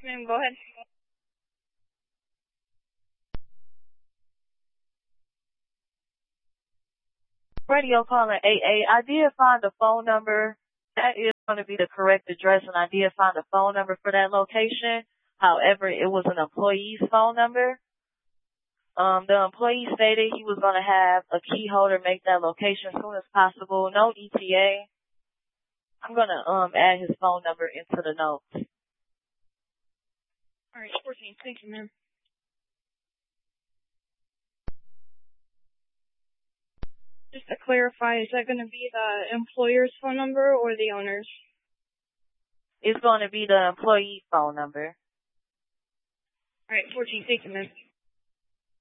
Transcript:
Ma'am, go ahead. Radio caller AA. I did find a phone number. That is going to be the correct address, and I did find a phone number for that location. However, it was an employee's phone number. The employee stated he was going to have a key holder make that location as soon as possible. No ETA. I'm going to add his phone number into the notes. All right, 14. Thank you, ma'am. Just to clarify, is that going to be the employer's phone number or the owner's? It's going to be the employee's phone number. All right, 14. Thank you, ma'am.